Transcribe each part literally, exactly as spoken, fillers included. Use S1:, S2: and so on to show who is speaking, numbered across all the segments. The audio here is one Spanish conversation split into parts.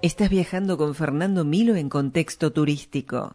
S1: Estás viajando con Fernando Milo en Contexto Turístico.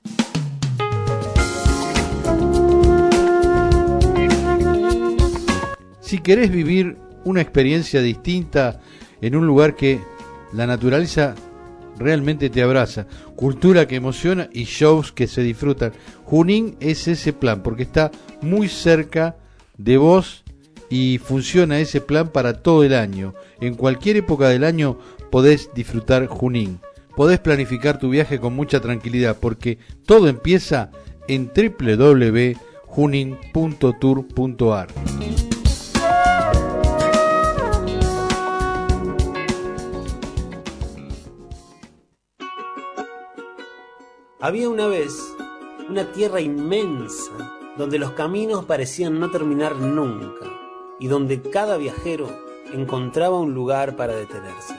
S2: Si querés vivir una experiencia distinta en un lugar que la naturaleza realmente te abraza, cultura que emociona y shows que se disfrutan, Junín es ese plan, porque está muy cerca de vos y funciona ese plan para todo el año. En cualquier época del año podés disfrutar Junín. Podés planificar tu viaje con mucha tranquilidad, porque todo empieza en doble u doble u doble u punto junin punto tour punto a r.
S3: Había una vez una tierra inmensa donde los caminos parecían no terminar nunca y donde cada viajero encontraba un lugar para detenerse.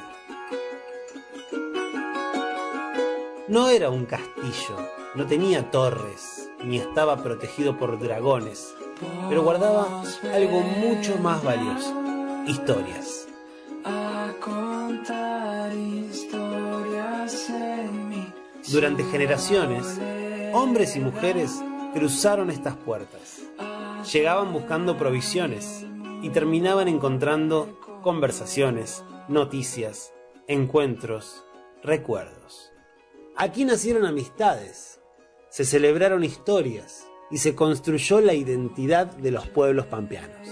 S3: No era un castillo, no tenía torres, ni estaba protegido por dragones, pero guardaba algo mucho más valioso: historias. Durante generaciones, hombres y mujeres cruzaron estas puertas. Llegaban buscando provisiones y terminaban encontrando conversaciones, noticias, encuentros, recuerdos. Aquí nacieron amistades, se celebraron historias y se construyó la identidad de los pueblos pampeanos.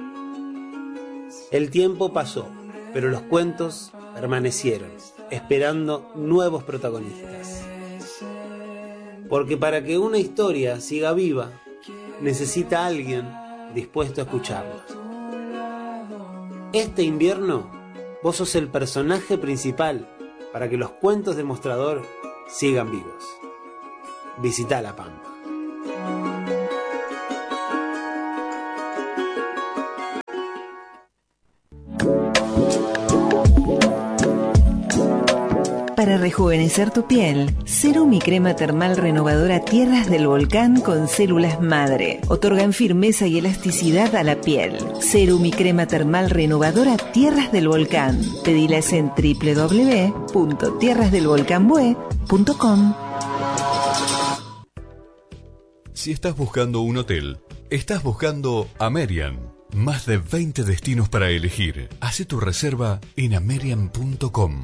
S3: El tiempo pasó, pero los cuentos permanecieron, esperando nuevos protagonistas. Porque para que una historia siga viva, necesita alguien dispuesto a escucharla. Este invierno, vos sos el personaje principal para que los cuentos de Mostrador sigan vivos. Visita La Pampa.
S1: Para rejuvenecer tu piel, Serum y crema termal renovadora Tierras del Volcán con células madre. Otorgan firmeza y elasticidad a la piel. Serum y crema termal renovadora Tierras del Volcán. Pedilas en doble u doble u doble u punto tierras del volcán bue punto com.
S4: Si estás buscando un hotel, estás buscando Amerian. Más de veinte destinos para elegir. Haz tu reserva en amerian punto com.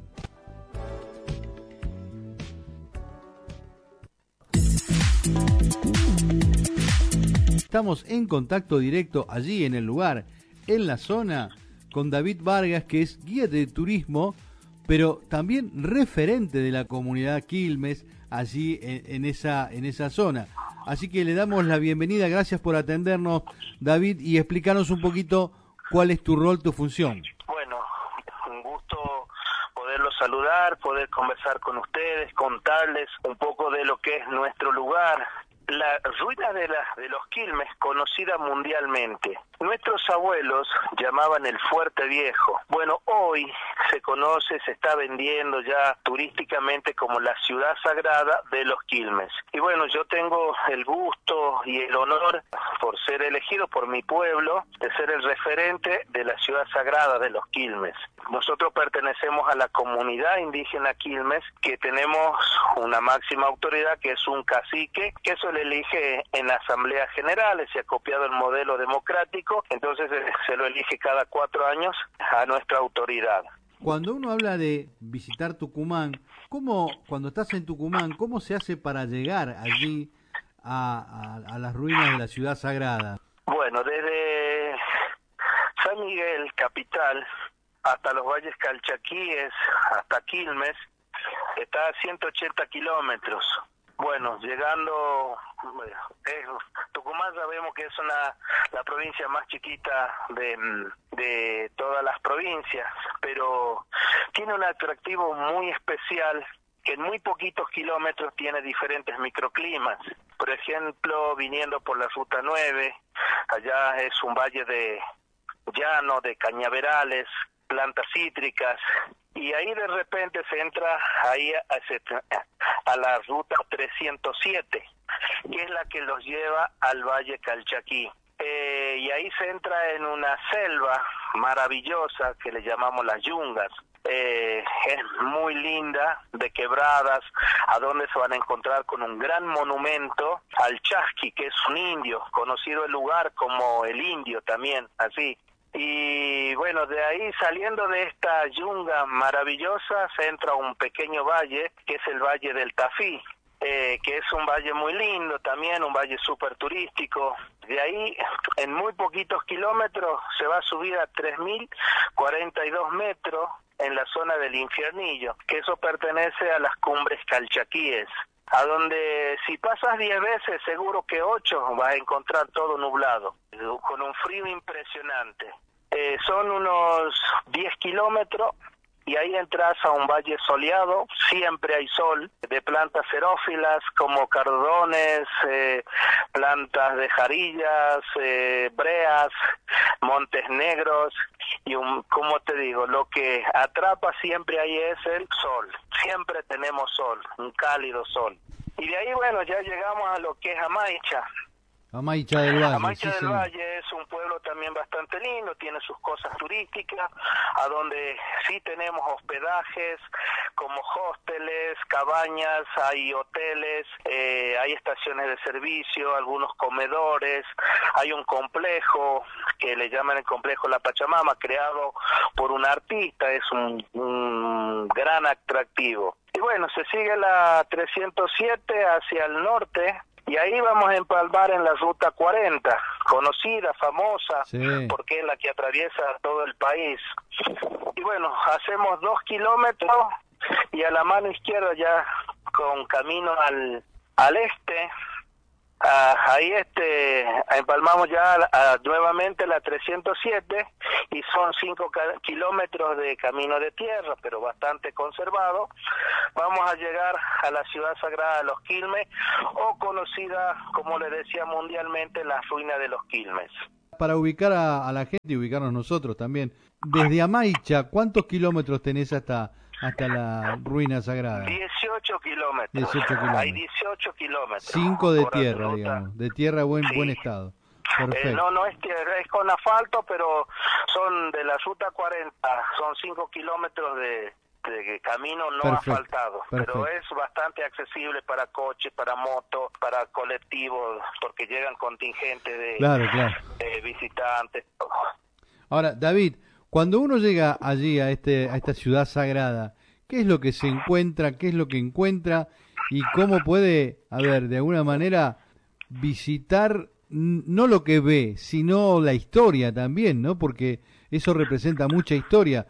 S2: Estamos en contacto directo allí en el lugar, en la zona, con David Vargas, que es guía de turismo, pero también referente de la comunidad Quilmes, allí en, en esa en esa zona. Así que le damos la bienvenida, gracias por atendernos, David, y explicarnos un poquito cuál es tu rol, tu función.
S5: Bueno, un gusto poderlos saludar, poder conversar con ustedes, contarles un poco de lo que es nuestro lugar. La ruina de, la, de los Quilmes, conocida mundialmente. Nuestros abuelos llamaban el Fuerte Viejo. Bueno, hoy se conoce, se está vendiendo ya turísticamente como la ciudad sagrada de los Quilmes. Y bueno, yo tengo el gusto y el honor, por ser elegido por mi pueblo, de ser el referente de la ciudad sagrada de los Quilmes. Nosotros pertenecemos a la comunidad indígena Quilmes, que tenemos una máxima autoridad, que es un cacique, que eso le elige en asambleas generales, se ha copiado el modelo democrático, entonces se lo elige cada cuatro años a nuestra autoridad.
S2: Cuando uno habla de visitar Tucumán, ¿cómo, cuando estás en Tucumán, cómo se hace para llegar allí a, a, a las ruinas de la ciudad sagrada?
S5: Bueno, desde San Miguel, capital, hasta los valles calchaquíes, hasta Quilmes, está a ciento ochenta kilómetros. Bueno, llegando, eh, Tucumán sabemos que es una la provincia más chiquita de, de todas las provincias, pero tiene un atractivo muy especial, que en muy poquitos kilómetros tiene diferentes microclimas. Por ejemplo, viniendo por la Ruta nueve, allá es un valle de llano, de cañaverales, plantas cítricas, y ahí de repente se entra ahí a, a la ruta trescientos siete, que es la que los lleva al Valle Calchaquí. Eh, y ahí se entra en una selva maravillosa que le llamamos las Yungas. eh, es muy linda, de quebradas, a donde se van a encontrar con un gran monumento al Chasqui, que es un indio, conocido el lugar como el Indio también, así. Y bueno, de ahí saliendo de esta yunga maravillosa se entra un pequeño valle, que es el Valle del Tafí, eh, que es un valle muy lindo también, un valle súper turístico. De ahí, en muy poquitos kilómetros, se va a subir a tres mil cuarenta y dos metros en la zona del Infiernillo, que eso pertenece a las cumbres calchaquíes, a donde si pasas diez veces, seguro que ocho vas a encontrar todo nublado, con un frío impresionante. Eh, son unos diez kilómetros, y ahí entras a un valle soleado, siempre hay sol, de plantas xerófilas como cardones, eh, plantas de jarillas, eh, breas, montes negros, y un, como te digo, lo que atrapa siempre ahí es el sol, siempre tenemos sol, un cálido sol. Y de ahí, bueno, ya llegamos a lo que es Amaicha.
S2: Amaicha del Valle.
S5: Amaicha
S2: sí,
S5: del
S2: señor.
S5: Valle es un pueblo también bastante lindo, tiene sus cosas turísticas, a donde sí tenemos hospedajes como hósteles, cabañas, hay hoteles, eh, hay estaciones de servicio, algunos comedores, hay un complejo que le llaman el complejo La Pachamama, creado por un artista, es un, un gran atractivo. Y bueno, se sigue la trescientos siete hacia el norte, y ahí vamos a empalmar en la ruta cuarenta, conocida, famosa,
S2: Sí.
S5: porque es la que atraviesa todo el país. Y bueno, hacemos dos kilómetros y a la mano izquierda ya con camino al, al este, ah, ahí este empalmamos ya a, nuevamente la trescientos siete y son cinco kilómetros de camino de tierra, pero bastante conservado. Vamos a llegar a la ciudad sagrada de los Quilmes, o conocida, como le decía mundialmente, la ruina de los Quilmes.
S2: Para ubicar a, a la gente y ubicarnos nosotros también, desde Amaicha, ¿cuántos kilómetros tenés hasta hasta la ruina sagrada?
S5: dieciocho kilómetros.
S2: dieciocho kilómetros.
S5: Hay dieciocho kilómetros.
S2: Cinco de
S5: por
S2: tierra,
S5: ruta.
S2: digamos, de tierra buen
S5: Sí.
S2: buen estado. Perfecto.
S5: Eh, no, no es tierra, es con asfalto, pero son de la ruta cuarenta, son cinco kilómetros de, de camino no
S2: Perfecto,
S5: asfaltado,
S2: perfecto.
S5: pero es bastante accesible para coches, para motos, para colectivos, porque llegan contingentes de,
S2: Claro, claro.
S5: de visitantes.
S2: Ahora, David, cuando uno llega allí a este a esta ciudad sagrada, ¿qué es lo que se encuentra? ¿Qué es lo que encuentra? ¿Y cómo puede, a ver, de alguna manera visitar n- no lo que ve, sino la historia también, ¿no? Porque eso representa mucha historia,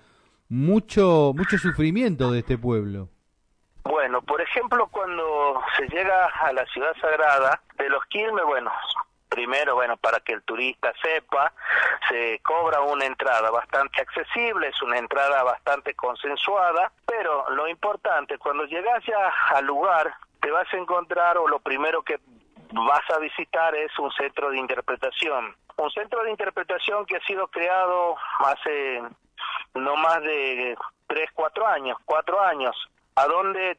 S2: mucho mucho sufrimiento de este pueblo.
S5: Bueno, por ejemplo, cuando se llega a la ciudad sagrada de los Quilmes, bueno, primero, bueno, para que el turista sepa, se cobra una entrada bastante accesible, es una entrada bastante consensuada, pero lo importante, cuando llegas ya al lugar, te vas a encontrar, o lo primero que vas a visitar es un centro de interpretación. Un centro de interpretación que ha sido creado hace no más de tres, cuatro años, cuatro años, a donde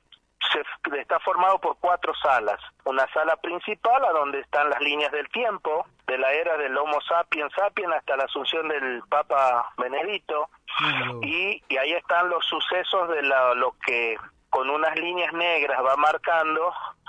S5: se está formado por cuatro salas. Una sala principal, a donde están las líneas del tiempo, de la era del Homo sapiens sapiens hasta la asunción del Papa Benedicto,
S2: Claro.
S5: y, y ahí están los sucesos de la, lo que con unas líneas negras va marcando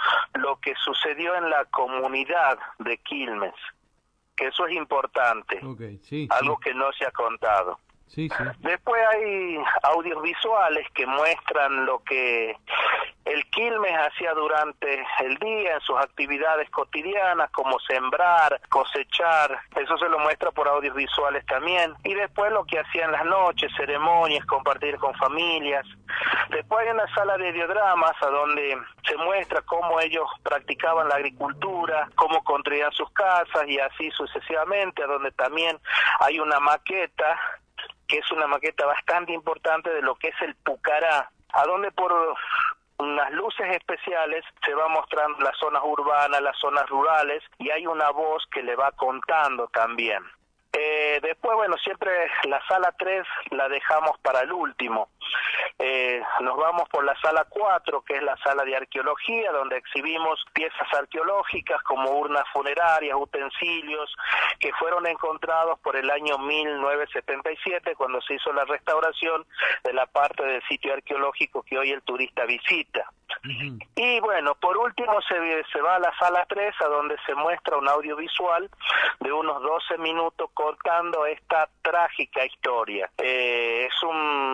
S5: lo que sucedió en la comunidad de Quilmes, que eso es importante,
S2: Okay, sí,
S5: algo
S2: sí,
S5: que no se ha contado.
S2: sí, sí.
S5: Después hay audios visuales que muestran lo que el Quilmes hacía durante el día en sus actividades cotidianas, como sembrar, cosechar, eso se lo muestra por audios visuales también. Y después lo que hacían las noches, ceremonias, compartir con familias. Después hay una sala de ideodramas a donde se muestra cómo ellos practicaban la agricultura, cómo construían sus casas y así sucesivamente, a donde también hay una maqueta que es una maqueta bastante importante de lo que es el Pucará, a donde por unas luces especiales se va mostrando las zonas urbanas, las zonas rurales, y hay una voz que le va contando también. Eh, después, bueno, siempre la sala tres la dejamos para el último, eh, nos vamos por la sala cuatro, que es la sala de arqueología, donde exhibimos piezas arqueológicas como urnas funerarias, utensilios, que fueron encontrados por el año mil novecientos setenta y siete, cuando se hizo la restauración de la parte del sitio arqueológico que hoy el turista visita. Uh-huh. Y bueno, por último se, se va a la sala tres, a donde se muestra un audiovisual de unos doce minutos contando esta trágica historia. Eh, es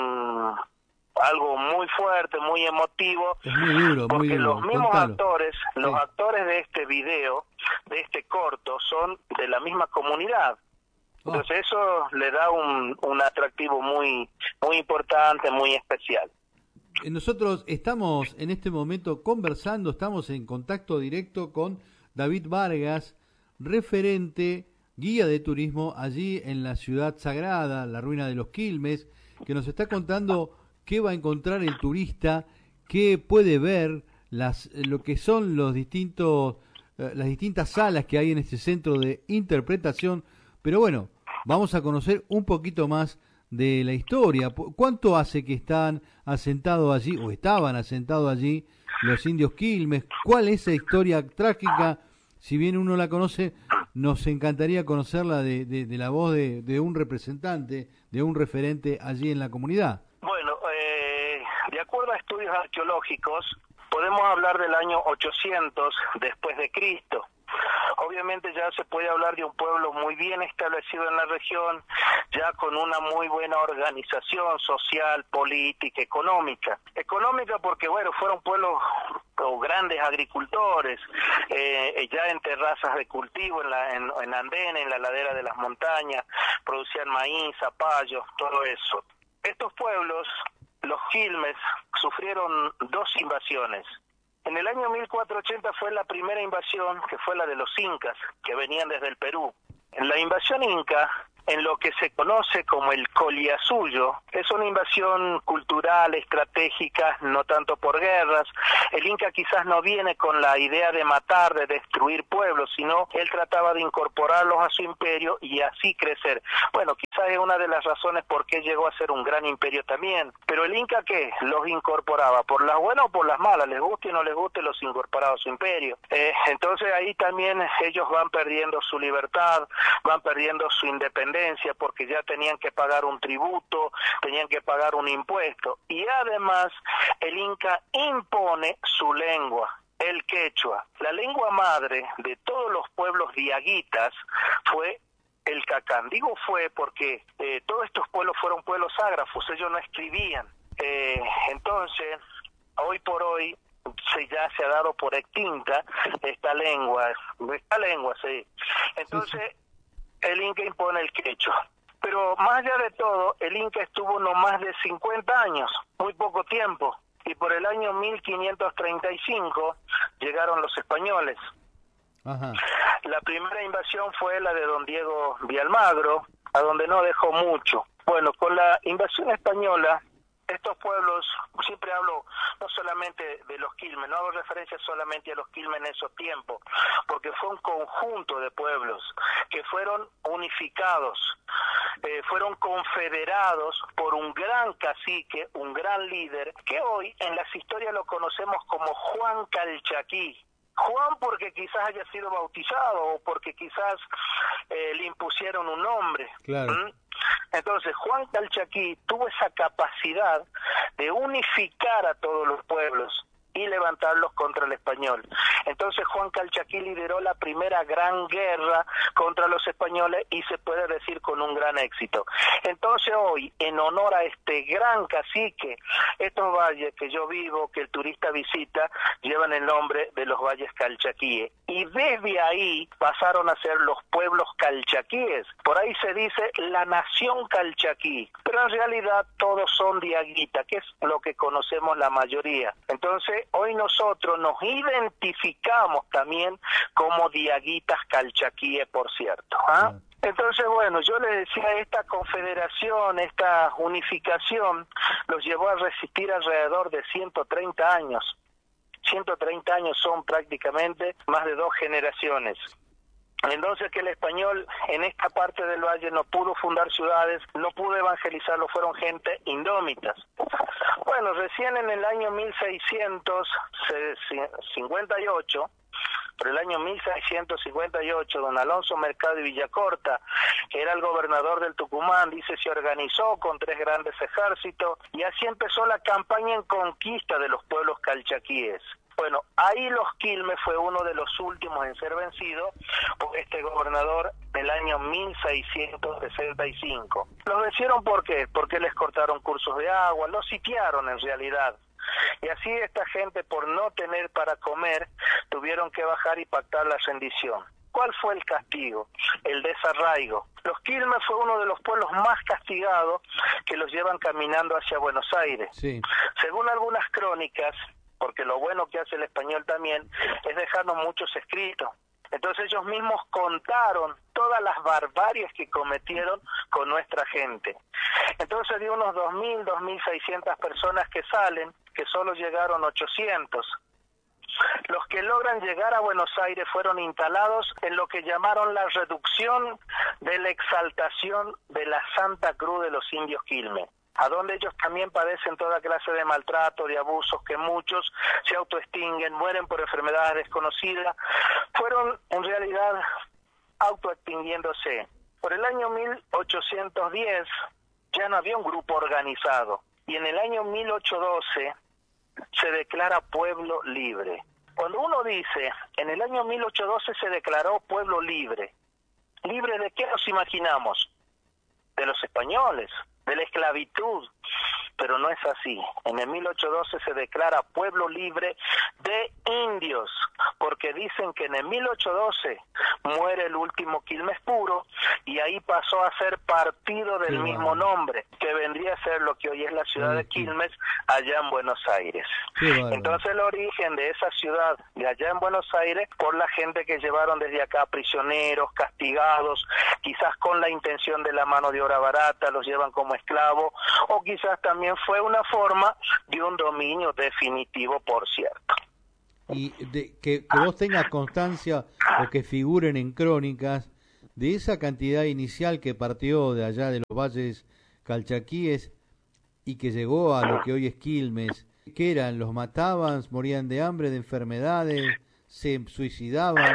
S5: un algo muy fuerte, muy emotivo,
S2: es muy duro,
S5: porque
S2: muy duro.
S5: los mismos
S2: Contalo.
S5: actores, los
S2: sí.
S5: actores de este video, de este corto, son de la misma comunidad. Oh. Entonces eso le da un, un atractivo muy, muy importante, muy especial.
S2: Nosotros estamos en este momento conversando, estamos en contacto directo con David Vargas, referente, guía de turismo allí en la ciudad sagrada, la ruina de los Quilmes, que nos está contando qué va a encontrar el turista, qué puede ver, las, lo que son los distintos, eh, las distintas salas que hay en este centro de interpretación. Pero bueno, vamos a conocer un poquito más de la historia. ¿Cuánto hace que están asentados allí, o estaban asentados allí, los indios Quilmes? ¿Cuál es esa historia trágica? Si bien uno la conoce, nos encantaría conocerla de, de, de la voz de, de un representante, de un referente allí en la comunidad.
S5: Bueno, eh, de acuerdo a estudios arqueológicos, podemos hablar del año ochocientos después de Cristo. Obviamente ya se puede hablar de un pueblo muy bien establecido en la región, ya con una muy buena organización social, política, económica. Económica porque, bueno, fueron pueblos o grandes agricultores, eh, ya en terrazas de cultivo, en la en, en andenes, en la ladera de las montañas, producían maíz, zapallos, todo eso. Estos pueblos, los Quilmes, sufrieron dos invasiones. En el año mil cuatrocientos ochenta fue la primera invasión, que fue la de los incas, que venían desde el Perú. En la invasión inca, en lo que se conoce como el Collasuyo, es una invasión cultural, estratégica, no tanto por guerras. El inca quizás no viene con la idea de matar, de destruir pueblos, sino él trataba de incorporarlos a su imperio y así crecer. Bueno, quizás es una de las razones por qué llegó a ser un gran imperio también. Pero el inca, ¿qué? Los incorporaba, por las buenas o por las malas, les guste o no les guste, los incorporaba a su imperio. Eh, entonces ahí también ellos van perdiendo su libertad, van perdiendo su independencia, porque ya tenían que pagar un tributo, tenían que pagar un impuesto, y además el inca impone su lengua, el quechua. La lengua madre de todos los pueblos diaguitas fue el cacán. Digo fue porque eh, todos estos pueblos fueron pueblos ágrafos, ellos no escribían. Eh, entonces, hoy por hoy, se ya se ha dado por extinta esta lengua, esta lengua, sí. Entonces, sí, sí. El inca impone el quechua. Pero más allá de todo, el inca estuvo no más de cincuenta años, muy poco tiempo. Y por el año mil quinientos treinta y cinco llegaron los españoles. Ajá. La primera invasión fue la de don Diego de Almagro, a donde no dejó mucho. Bueno, con la invasión española, estos pueblos, siempre hablo no solamente de los Quilmes, no hago referencia solamente a los Quilmes en esos tiempos, porque fue un conjunto de pueblos que fueron unificados, eh, fueron confederados por un gran cacique, un gran líder, que hoy en las historias lo conocemos como Juan Calchaquí. Juan porque quizás haya sido bautizado o porque quizás eh, le impusieron un nombre. Claro. ¿Mm? Entonces Juan Calchaquí tuvo esa capacidad de unificar a todos los pueblos y levantarlos contra el español. Entonces Juan Calchaquí lideró la primera gran guerra contra los españoles y se puede decir con un gran éxito. Entonces hoy, en honor a este gran cacique, estos valles que yo vivo, que el turista visita, llevan el nombre de los valles calchaquíes. Y desde ahí pasaron a ser los pueblos calchaquíes. Por ahí se dice la nación calchaquí, pero en realidad todos son diaguita, que es lo que conocemos la mayoría. Entonces hoy nosotros nos identificamos también como diaguitas calchaquíes, por cierto. ¿Ah? Entonces, bueno, yo les decía, esta confederación, esta unificación, los llevó a resistir alrededor de ciento treinta años. ciento treinta años son prácticamente más de dos generaciones. Entonces que el español en esta parte del valle no pudo fundar ciudades, no pudo evangelizarlo, fueron gente indómitas. Bueno, recién en el año mil seiscientos cincuenta y ocho, por el año mil seiscientos cincuenta y ocho, don Alonso Mercado y Villacorta, que era el gobernador del Tucumán, dice, se organizó con tres grandes ejércitos y así empezó la campaña en conquista de los pueblos calchaquíes. Bueno, ahí Los Quilmes fue uno de los últimos en ser vencido por este gobernador del año mil seiscientos sesenta y cinco. ¿Los vencieron por qué? Porque les cortaron cursos de agua, los sitiaron en realidad. Y así esta gente, por no tener para comer, tuvieron que bajar y pactar la rendición. ¿Cuál fue el castigo? El desarraigo. Los Quilmes fue uno de los pueblos más castigados que los llevan caminando hacia Buenos Aires.
S2: Sí.
S5: Según algunas crónicas, porque lo bueno que hace el español también es dejarnos muchos escritos. Entonces ellos mismos contaron todas las barbaries que cometieron con nuestra gente. Entonces de unos dos mil, dos mil seiscientas personas que salen, que solo llegaron ochocientos. Los que logran llegar a Buenos Aires fueron instalados en lo que llamaron la reducción de la exaltación de la Santa Cruz de los indios Quilmes, a donde ellos también padecen toda clase de maltrato, de abusos, que muchos se autoextinguen, mueren por enfermedades desconocidas, fueron en realidad autoextinguiéndose. Por el año mil ochocientos diez ya no había un grupo organizado, y en el año mil ochocientos doce se declara pueblo libre. Cuando uno dice, en el año mil ochocientos doce se declaró pueblo libre, ¿libre de qué nos imaginamos? De los españoles, de la esclavitud, pero no es así. En el mil ochocientos doce se declara pueblo libre de indios, porque dicen que en el mil ochocientos doce muere el último Quilmes puro y ahí pasó a ser partido del
S2: sí,
S5: mismo
S2: bueno.
S5: nombre, que vendría a ser lo que hoy es la ciudad
S2: sí,
S5: de Quilmes, allá en Buenos Aires.
S2: Sí, bueno.
S5: Entonces el origen de esa ciudad de allá en Buenos Aires, por la gente que llevaron desde acá prisioneros, castigados, quizás con la intención de la mano de obra barata, los llevan como esclavos, o quizás también fue una forma de un dominio definitivo, por cierto.
S2: Y de, que, que vos tengas constancia o que figuren en crónicas de esa cantidad inicial que partió de allá de los valles calchaquíes y que llegó a lo que hoy es Quilmes. ¿Qué eran? ¿Los mataban? ¿Morían de hambre, de enfermedades? ¿Se suicidaban?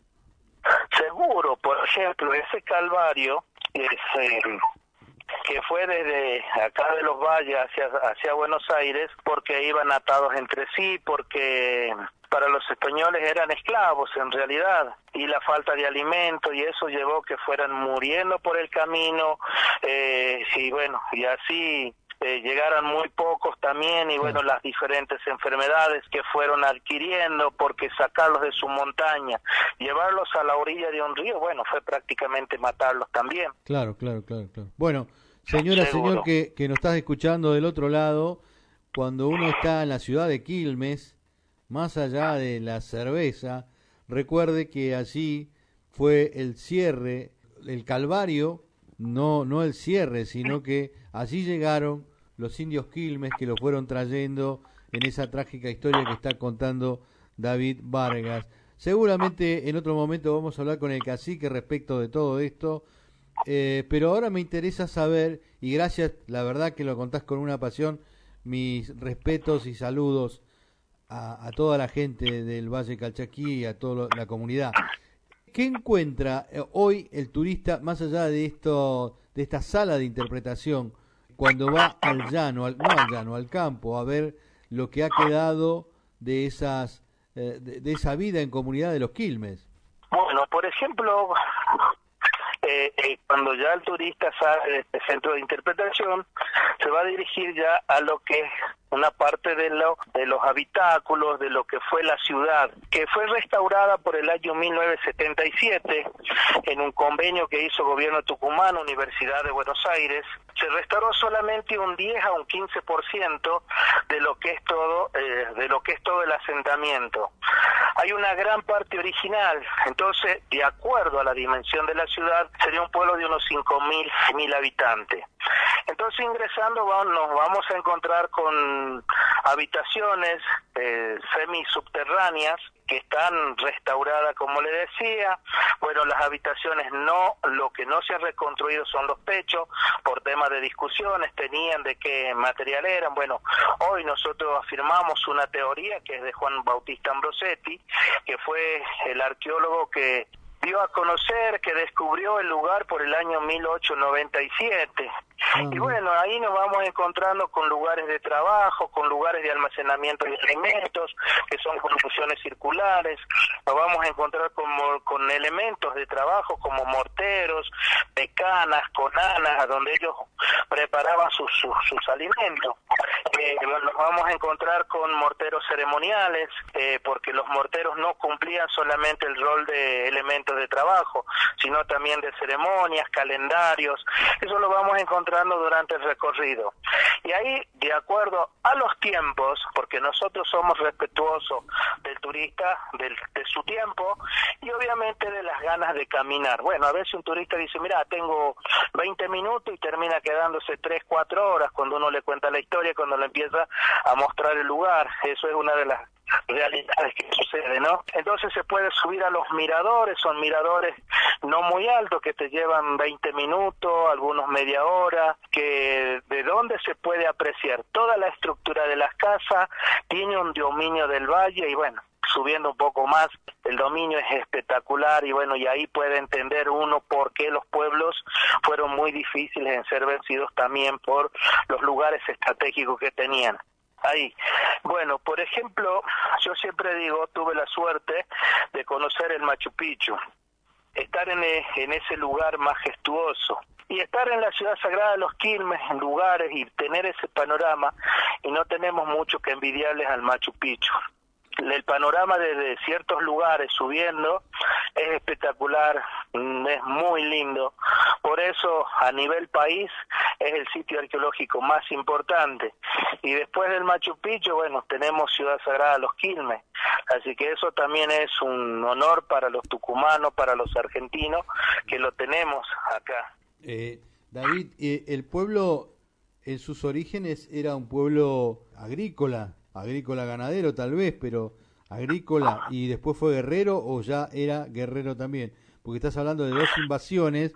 S5: Seguro, por ejemplo, ese calvario es, eh, que fue desde acá de los valles hacia, hacia Buenos Aires, porque iban atados entre sí, porque para los españoles eran esclavos en realidad, y la falta de alimento, y eso llevó que fueran muriendo por el camino, eh, y bueno, y así eh, llegaran muy pocos también, y bueno, las diferentes enfermedades que fueron adquiriendo, porque sacarlos de su montaña, llevarlos a la orilla de un río, bueno, fue prácticamente matarlos también.
S2: Claro, claro, claro, claro. Bueno, señora,
S5: Seguro.
S2: señor que, que nos estás escuchando del otro lado, cuando uno está en la ciudad de Quilmes, más allá de la cerveza, recuerde que allí fue el cierre, el Calvario, no no el cierre, sino que allí llegaron los indios Quilmes que lo fueron trayendo en esa trágica historia que está contando David Vargas. Seguramente en otro momento vamos a hablar con el cacique respecto de todo esto, eh, pero ahora me interesa saber, y gracias, la verdad que lo contás con una pasión, mis respetos y saludos a, a toda la gente del Valle Calchaquí y a toda la comunidad. ¿Qué encuentra hoy el turista más allá de esto, de esta sala de interpretación, cuando va al llano, al, no al llano, al campo, a ver lo que ha quedado de esas eh, de, de esa vida en comunidad de los Quilmes?
S5: Bueno, por ejemplo, eh, eh, cuando ya el turista sale de este centro de interpretación, se va a dirigir ya a lo que es una parte de, lo, de los habitáculos, de lo que fue la ciudad, que fue restaurada por el año mil novecientos setenta y siete en un convenio que hizo Gobierno de Tucumán, Universidad de Buenos Aires. Se restauró solamente un diez a un quince por ciento de lo que es todo eh, de lo que es todo el asentamiento. Hay una gran parte original, entonces, de acuerdo a la dimensión de la ciudad, sería un pueblo de unos cinco mil, seis mil habitantes. Entonces, ingresando vamos, nos vamos a encontrar con habitaciones eh, semisubterráneas que están restauradas, como le decía. Bueno, las habitaciones no, lo que no se ha reconstruido son los techos, por temas de discusiones, tenían de qué material eran. Bueno, hoy nosotros afirmamos una teoría que es de Juan Bautista Ambrosetti, que fue el arqueólogo que dio a conocer, que descubrió el lugar por el año mil ochocientos noventa y siete. Uh-huh. Y bueno, ahí nos vamos encontrando con lugares de trabajo, con lugares de almacenamiento de alimentos, que son construcciones circulares. Nos vamos a encontrar con, con elementos de trabajo como morteros, pecanas, conanas, donde ellos preparaban sus, sus, sus alimentos. Eh, nos vamos a encontrar con morteros ceremoniales, eh, porque los morteros no cumplían solamente el rol de elementos de trabajo, sino también de ceremonias, calendarios. Eso lo vamos a encontrar durante el recorrido. Y ahí, de acuerdo a los tiempos, porque nosotros somos respetuosos del turista, del, de su tiempo, y obviamente de las ganas de caminar. Bueno, a veces un turista dice, mira, tengo veinte minutos y termina quedándose tres, cuatro horas cuando uno le cuenta la historia, cuando le empieza a mostrar el lugar. Eso es una de las realidades que sucede, ¿no? Entonces se puede subir a los miradores, son miradores no muy altos que te llevan veinte minutos, algunos media hora, que de donde se puede apreciar toda la estructura de las casas, tiene un dominio del valle y bueno, subiendo un poco más, el dominio es espectacular y bueno, y ahí puede entender uno por qué los pueblos fueron muy difíciles en ser vencidos también por los lugares estratégicos que tenían. Ahí. Bueno, por ejemplo, yo siempre digo, tuve la suerte de conocer el Machu Picchu, estar en, e, en ese lugar majestuoso y estar en la ciudad sagrada de los Quilmes, en lugares y tener ese panorama, y no tenemos mucho que envidiarles al Machu Picchu. El panorama desde ciertos lugares subiendo es espectacular, es muy lindo. Por eso, a nivel país, es el sitio arqueológico más importante. Y después del Machu Picchu, bueno, tenemos Ciudad Sagrada Los Quilmes. Así que eso también es un honor para los tucumanos, para los argentinos, que lo tenemos acá.
S2: Eh, David, eh, el pueblo en sus orígenes era un pueblo agrícola. Agrícola ganadero tal vez, pero agrícola, y después fue guerrero o ya era guerrero también, porque estás hablando de dos invasiones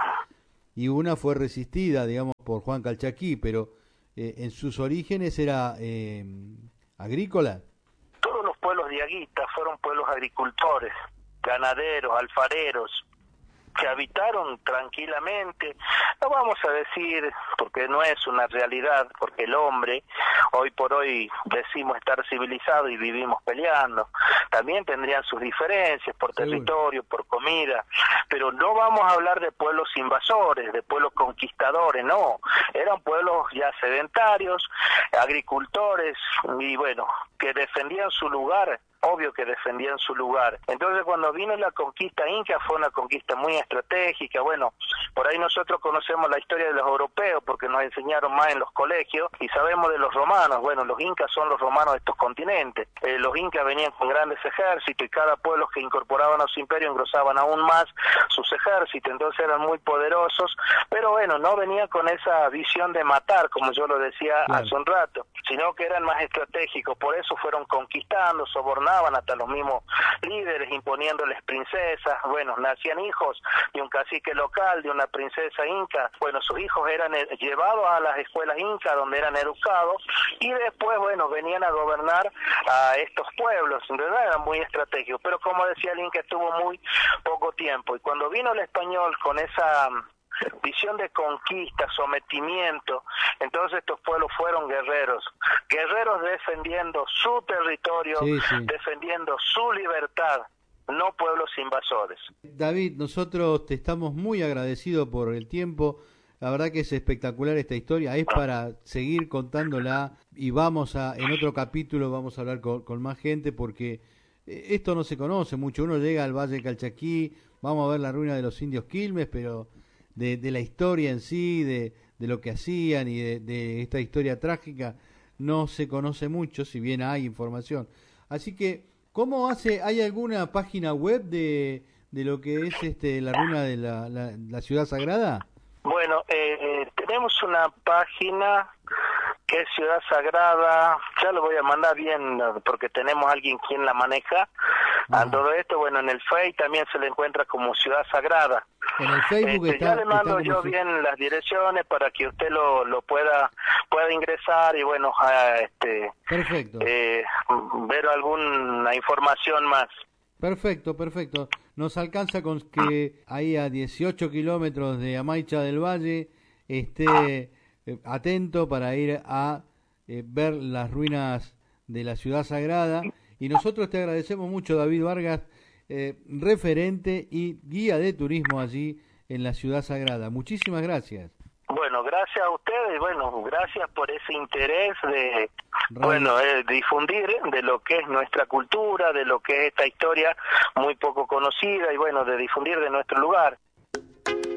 S2: y una fue resistida, digamos, por Juan Calchaquí, pero eh, en sus orígenes era eh, agrícola.
S5: Todos los pueblos diaguitas fueron pueblos agricultores, ganaderos, alfareros, que habitaron tranquilamente, no vamos a decir, porque no es una realidad, porque el hombre, hoy por hoy decimos estar civilizado y vivimos peleando, también tendrían sus diferencias por territorio, por comida, pero no vamos a hablar de pueblos invasores, de pueblos conquistadores, no, eran pueblos ya sedentarios, agricultores, y bueno, que defendían su lugar. Obvio que defendían su lugar. Entonces cuando vino la conquista inca fue una conquista muy estratégica. Bueno, por ahí nosotros conocemos la historia de los europeos porque nos enseñaron más en los colegios y sabemos de los romanos. Bueno, los incas son los romanos de estos continentes. Eh, los incas venían con grandes ejércitos y cada pueblo que incorporaban a su imperio engrosaban aún más sus ejércitos, entonces eran muy poderosos, pero bueno, no venían con esa visión de matar, como yo lo decía claro. hace un rato, sino que eran más estratégicos. Por eso fueron conquistando, sobornando hasta los mismos líderes, imponiéndoles princesas. Bueno, nacían hijos de un cacique local, de una princesa inca. Bueno, sus hijos eran llevados a las escuelas incas donde eran educados y después, bueno, venían a gobernar a estos pueblos. En verdad eran muy estratégicos, pero como decía el inca, estuvo muy poco tiempo. Y cuando vino el español con esa visión de conquista, sometimiento, entonces estos pueblos fueron guerreros, guerreros defendiendo su territorio, sí, sí. defendiendo su libertad, no pueblos invasores.
S2: David, nosotros te estamos muy agradecidos por el tiempo, la verdad que es espectacular esta historia, es para seguir contándola y vamos a, en otro capítulo vamos a hablar con, con más gente porque esto no se conoce mucho, uno llega al Valle de Calchaquí, vamos a ver la ruina de los indios Quilmes, pero De, de la historia en sí, de, de lo que hacían y de, de esta historia trágica, no se conoce mucho, si bien hay información. Así que, ¿cómo hace? ¿Hay alguna página web de, de lo que es este la ruina de la, la, la ciudad sagrada?
S5: Bueno, eh, tenemos una página que es Ciudad Sagrada, ya lo voy a mandar bien porque tenemos a alguien quien la maneja, A todo esto, bueno, en el Face también se le encuentra como Ciudad Sagrada.
S2: En el Facebook
S5: este,
S2: está,
S5: ya le mando
S2: está
S5: yo
S2: si...
S5: bien las direcciones para que usted lo, lo pueda pueda ingresar y bueno, a, este,
S2: perfecto.
S5: Eh, ver alguna información más.
S2: Perfecto, perfecto. Nos alcanza con que ahí a dieciocho kilómetros de Amaicha del Valle esté eh, atento para ir a eh, ver las ruinas de la Ciudad Sagrada. Y nosotros te agradecemos mucho, David Vargas, eh, referente y guía de turismo allí en la Ciudad Sagrada. Muchísimas gracias.
S5: Bueno, gracias a ustedes, bueno, gracias por ese interés de,
S2: Radio.
S5: bueno, eh, difundir de lo que es nuestra cultura, de lo que es esta historia muy poco conocida y bueno, de difundir de nuestro lugar.